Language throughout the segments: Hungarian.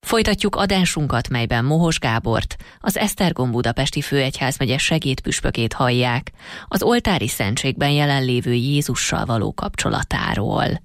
Folytatjuk adásunkat, melyben Mohos Gábort, az Esztergom budapesti főegyházmegye segédpüspökét hallják, az oltári szentségben jelenlévő Jézussal való kapcsolatáról.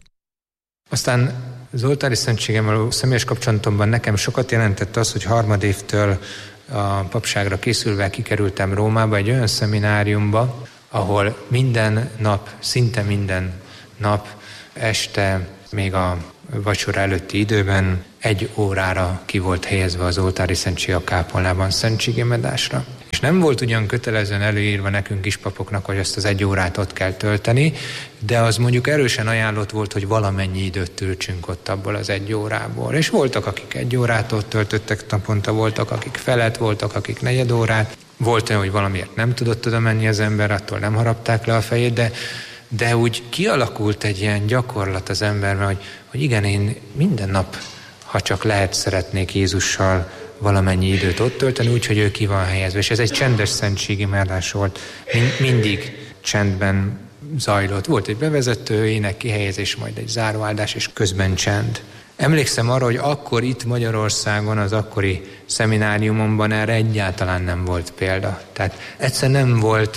Aztán az oltári szentséggel való személyes kapcsolatomban nekem sokat jelentett az, hogy harmadévtől a papságra készülve kikerültem Rómába, egy olyan szemináriumba, ahol minden nap, szinte minden nap este, még a vacsora előtti időben 1 órára ki volt helyezve az oltári szentség a kápolnában szentségemedásra. És nem volt ugyan kötelezően előírva nekünk kispapoknak, hogy ezt az 1 órát ott kell tölteni, de az mondjuk erősen ajánlott volt, hogy valamennyi időt töltsünk ott abból az 1 órából. És voltak, akik 1 órát ott töltöttek naponta, voltak, akik felet, voltak, akik 4 órát. Volt olyan, hogy valamiért nem tudott oda menni az ember, attól nem harapták le a fejét, de úgy kialakult egy ilyen gyakorlat az emberben, hogy igen, én minden nap, ha csak lehet, szeretnék Jézussal valamennyi időt ott tölteni, úgyhogy ő ki van helyezve. És ez egy csendes szentségimádás volt. Mindig csendben zajlott. Volt egy bevezető, ének, kihelyezés, majd egy záróáldás, és közben csend. Emlékszem arra, hogy akkor itt Magyarországon, az akkori szemináriumomban erre egyáltalán nem volt példa. Tehát egyszer nem volt,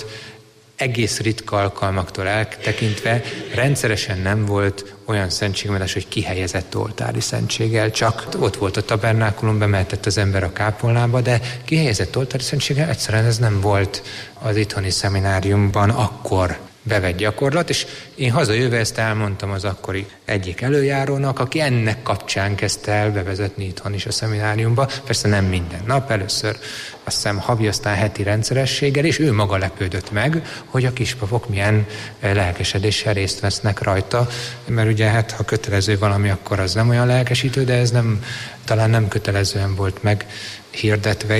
egész ritka alkalmaktól eltekintve, rendszeresen nem volt olyan szentségimádás, hogy kihelyezett oltári szentséggel, csak ott volt a tabernákulum, bemehetett az ember a kápolnába, de kihelyezett oltári szentséggel egyszerűen ez nem volt az itthoni szemináriumban akkor bevett gyakorlat, és én hazajöve ezt elmondtam az akkori egyik előjárónak, aki ennek kapcsán kezdte el bevezetni itthon is a szemináriumba. Persze nem minden nap, először azt hiszem havi, aztán heti rendszerességgel, és ő maga lepődött meg, hogy a kispapok milyen lelkesedéssel részt vesznek rajta, mert ugye hát ha kötelező valami, akkor az nem olyan lelkesítő, de ez talán nem kötelezően volt meghirdetve,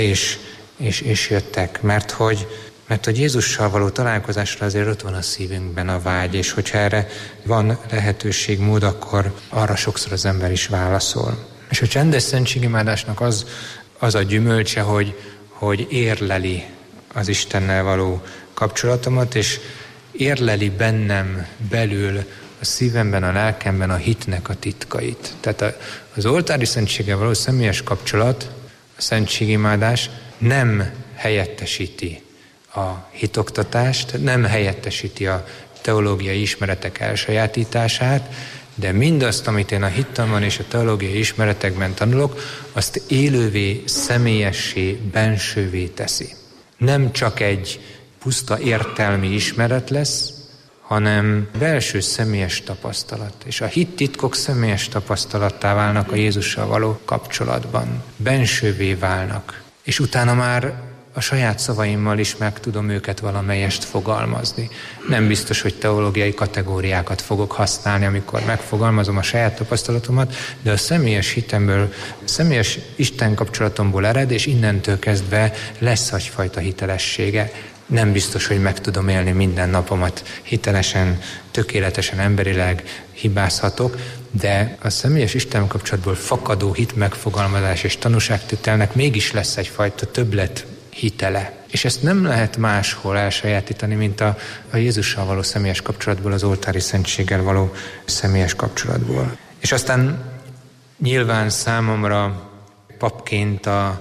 és jöttek, mert hogy Jézussal való találkozásra azért ott van a szívünkben a vágy, és hogyha erre van lehetőség, mód, akkor arra sokszor az ember is válaszol. És a csendes szentségimádásnak az a gyümölcse, hogy érleli az Istennel való kapcsolatomat, és érleli bennem belül a szívemben, a lelkemben a hitnek a titkait. Tehát az oltári szentséggel való személyes kapcsolat, a szentségimádás nem helyettesíti a hitoktatást, nem helyettesíti a teológiai ismeretek elsajátítását, de mindazt, amit én a hittamban és a teológiai ismeretekben tanulok, azt élővé, személyessé, bensővé teszi. Nem csak egy puszta értelmi ismeret lesz, hanem belső személyes tapasztalat. És a hittitkok személyes tapasztalattá válnak a Jézussal való kapcsolatban. Bensővé válnak. És utána már a saját szavaimmal is meg tudom őket valamelyest fogalmazni. Nem biztos, hogy teológiai kategóriákat fogok használni, amikor megfogalmazom a saját tapasztalatomat, de a személyes hitemből, személyes Isten kapcsolatomból ered, és innentől kezdve lesz egyfajta hitelessége. Nem biztos, hogy meg tudom élni minden napomat hitelesen, tökéletesen, emberileg hibázhatok, de a személyes Isten kapcsolatból fakadó hit megfogalmazás és tanúságtételnek mégis lesz egyfajta többlet hitele. És ezt nem lehet máshol elsajátítani, mint a Jézussal való személyes kapcsolatból, az oltári szentséggel való személyes kapcsolatból. És aztán nyilván számomra papként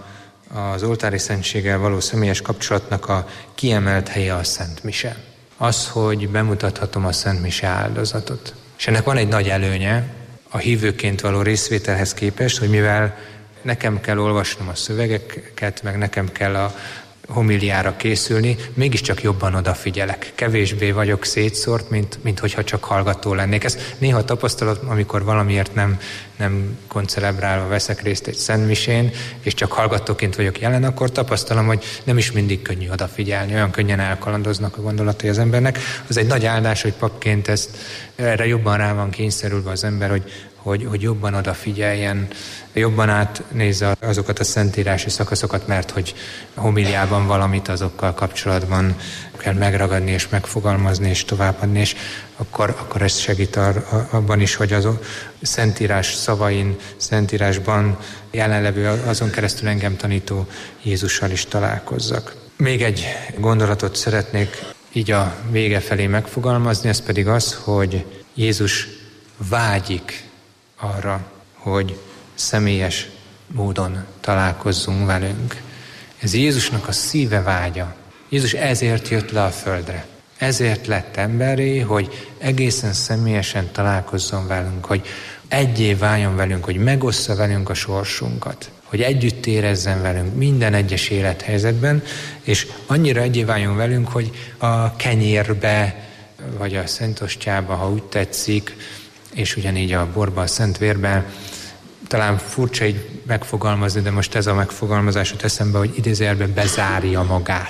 az oltári szentséggel való személyes kapcsolatnak a kiemelt helye a Szent Mise. Az, hogy bemutathatom a Szent Mise áldozatot. És ennek van egy nagy előnye a hívőként való részvételhez képest, hogy mivel nekem kell olvasnom a szövegeket, meg nekem kell a homiliára készülni, mégiscsak jobban odafigyelek. Kevésbé vagyok szétszórt, mint hogyha csak hallgató lennék. Ez néha tapasztalat, amikor valamiért nem koncelebrálva veszek részt egy szentmisén, és csak hallgatóként vagyok jelen, akkor tapasztalom, hogy nem is mindig könnyű odafigyelni, olyan könnyen elkalandoznak a gondolatai az embernek. Az egy nagy áldás, hogy papként erre jobban rá van kényszerülve az ember, hogy jobban odafigyeljen, jobban átnézze azokat a szentírási szakaszokat, mert hogy homiliában valamit azokkal kapcsolatban kell megragadni és megfogalmazni és továbbadni, és akkor ez segít abban is, hogy az szentírás szavain, szentírásban jelenlevő, azon keresztül engem tanító Jézussal is találkozzak. Még egy gondolatot szeretnék így a vége felé megfogalmazni, ez pedig az, hogy Jézus vágyik arra, hogy személyes módon találkozzunk velünk. Ez Jézusnak a szíve vágya. Jézus ezért jött le a földre. Ezért lett emberré, hogy egészen személyesen találkozzon velünk, hogy egyé váljon velünk, hogy megossza velünk a sorsunkat, hogy együtt érezzen velünk minden egyes élethelyzetben, és annyira egyé váljon velünk, hogy a kenyérbe, vagy a Szent Ostjába, ha úgy tetszik, és ugyanígy a borba, a Szent Vérben, talán furcsa így megfogalmazni, de most ez a megfogalmazás jut eszembe, hogy idézőjelben bezárja magát.